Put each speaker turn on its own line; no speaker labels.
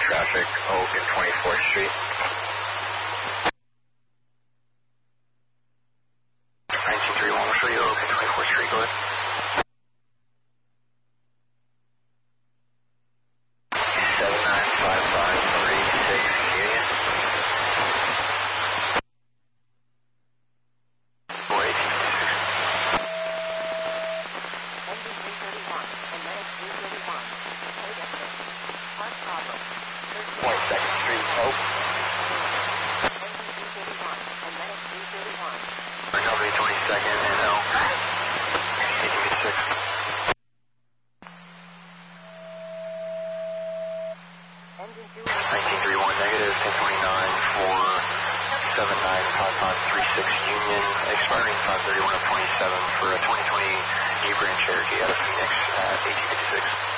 traffic, Oak and 24th Street. 1931, we'll show you Oak and 24th Street, go ahead. 79553 Union. 22nd Street, Oak. Recovery 22nd and Oak. 1886. 1931 negative, 1029 for 795536 Union, expiring 531 of 27 for a 2020 New Grand Cherokee out of Phoenix at 1856.